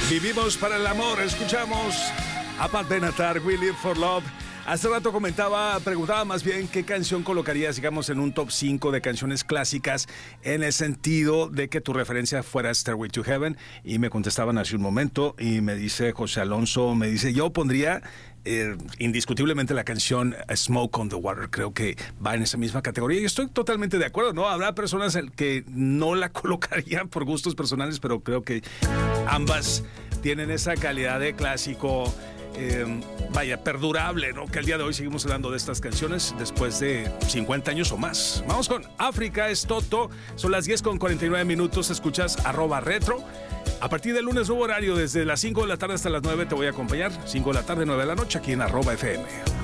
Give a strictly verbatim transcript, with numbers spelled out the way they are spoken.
Vivimos para el amor. Escuchamos a Pat Benatar, We Live for Love. Hace rato comentaba, preguntaba más bien qué canción colocarías, digamos, en un top cinco de canciones clásicas, en el sentido de que tu referencia fuera Stairway to Heaven, y me contestaban hace un momento, y me dice José Alonso, me dice, yo pondría eh, indiscutiblemente la canción Smoke on the Water. Creo que va en esa misma categoría, y estoy totalmente de acuerdo, ¿no? Habrá personas que no la colocarían por gustos personales, pero creo que ambas tienen esa calidad de clásico, Eh, vaya, perdurable, ¿no? Que al día de hoy seguimos hablando de estas canciones después de cincuenta años o más. Vamos con África, es Toto. Son las diez con cuarenta y nueve minutos. Escuchas arroba retro. A partir del lunes, nuevo horario, desde las cinco de la tarde hasta las nueve te voy a acompañar. cinco de la tarde, nueve de la noche, aquí en arroba F M.